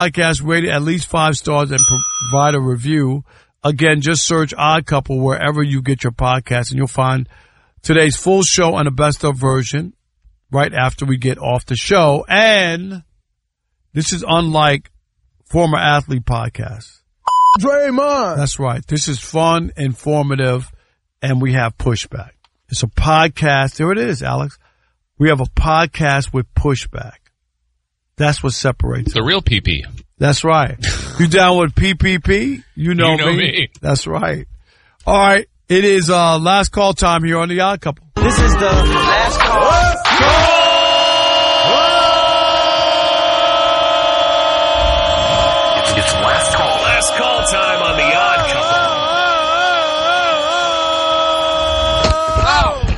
podcast, rate it at least 5 stars and provide a review. Again, just search Odd Couple wherever you get your podcast, and you'll find today's full show and a best-of version right after we get off the show. And this is unlike former athlete podcasts. Draymond. That's right. This is fun, informative, and we have pushback. It's a podcast. There it is, Alex. We have a podcast with pushback. That's what separates the real PP. That's right. You down with PPP? You know me. That's right. All right. It is last call time here on The Odd Couple. This is the last call. It's last call. Last call time on The Odd Couple.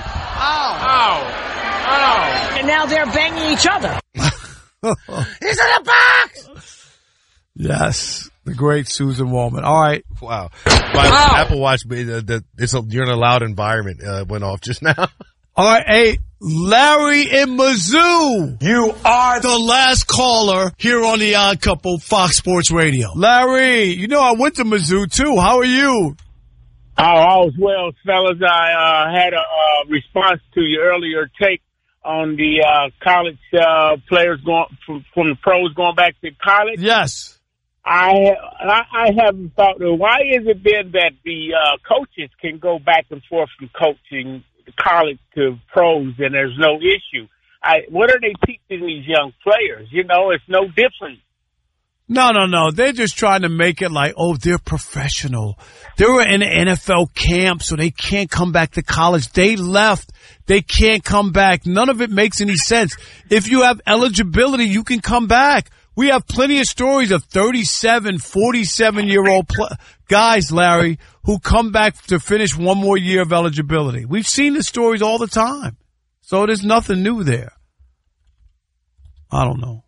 Ow. And now they're banging each other. He's in the box! Yes. The great Susan Wallman. All right. Wow. My Apple Watch, you're in a loud environment, went off just now. All right. Hey, Larry in Mizzou. You are the last caller here on The Odd Couple, Fox Sports Radio. Larry, you know I went to Mizzou too. How are you? Oh, all is well, fellas. I had a response to your earlier take on the college players going from the pros going back to college. Yes. I haven't thought, why is it then that the coaches can go back and forth from coaching college to pros and there's no issue? What are they teaching these young players? You know, it's no different. No. They're just trying to make it like, oh, they're professional. They were in an NFL camp, so they can't come back to college. They left. They can't come back. None of it makes any sense. If you have eligibility, you can come back. We have plenty of stories of 37, 47-year-old guys, Larry, who come back to finish one more year of eligibility. We've seen the stories all the time. So there's nothing new there. I don't know.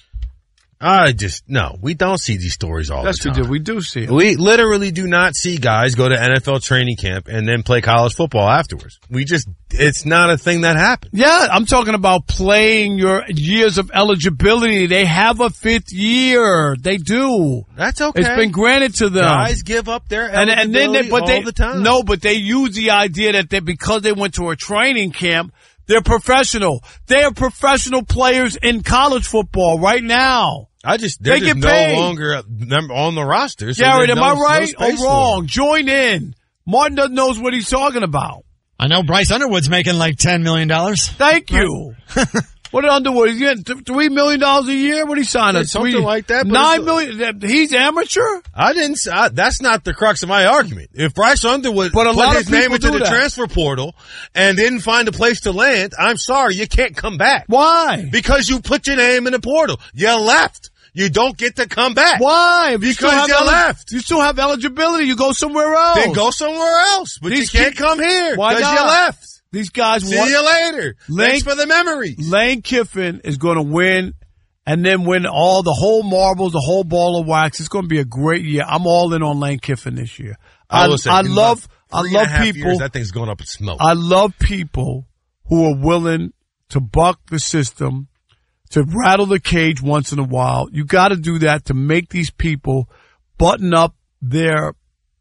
We don't see these stories all the time. Yes, we do. We do see it. We literally do not see guys go to NFL training camp and then play college football afterwards. It's not a thing that happens. Yeah, I'm talking about playing your years of eligibility. They have a 5th year. They do. That's okay. It's been granted to them. Guys give up their eligibility all the time. No, but they use the idea that because they went to a training camp, they're professional. They are professional players in college football right now. They're just no longer on the roster. So Jared, am I right or wrong? Join in. Martin doesn't know what he's talking about. I know Bryce Underwood's making like $10 million. Thank you. What did Underwood? He's getting $3 million a year? What did he sign up? Something like that. $9 million. He's amateur? That's not the crux of my argument. If Bryce Underwood put his name into the transfer portal and didn't find a place to land, I'm sorry, you can't come back. Why? Because you put your name in the portal. You left. You don't get to come back. Why? Because you left. You still have eligibility. You go somewhere else. Then go somewhere else. But you can't come here because you left. These guys See you later. Thanks for the memories. Lane Kiffin is going to win and then win the whole marbles, the whole ball of wax. It's going to be a great year. I'm all in on Lane Kiffin this year. I love people. That thing's going up in smoke. I love people who are willing to buck the system, to rattle the cage once in a while. You got to do that to make these people button up their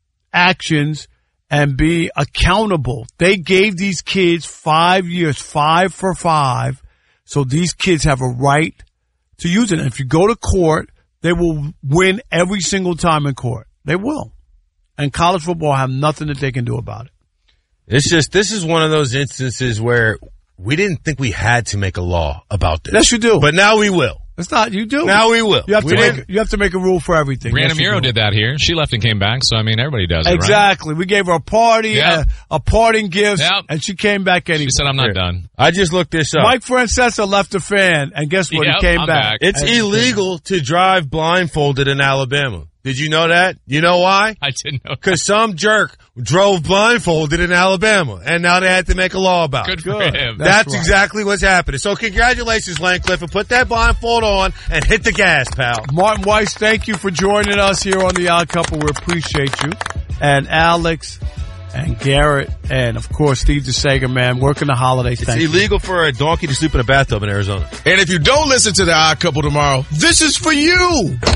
actions and be accountable. They gave these kids 5 years, 5 for 5, so these kids have a right to use it. And if you go to court, they will win every single time in court. They will. And college football have nothing that they can do about it. This is one of those instances where we didn't think we had to make a law about this. Yes, you do. But now we will. It's not, you do. Now we will. You have to make a rule for everything. Brianna Miro did that here. She left and came back, so I mean, everybody does it, exactly. Right? We gave her a party, a parting gift, and she came back anyway. She said, I'm not done. I just looked this up. Mike Francesa left a fan, and guess what? He came back. It's illegal to drive blindfolded in Alabama. Did you know that? You know why? I didn't know. Because some jerk drove blindfolded in Alabama, and now they had to make a law about it. Good for him. That's exactly what's happening. So congratulations, Lane Clifford. Put that blindfold on and hit the gas, pal. Martin Weiss, thank you for joining us here on The Odd Couple. We appreciate you. And Alex and Garrett and, of course, Steve the Sega Man working the holidays. It's illegal for a donkey to sleep in a bathtub in Arizona. And if you don't listen to The Odd Couple tomorrow, this is for you.